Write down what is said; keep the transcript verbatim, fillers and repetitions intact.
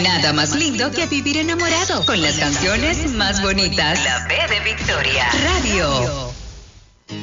Nada más lindo que vivir enamorado con las canciones más bonitas. La B de Victoria. Radio.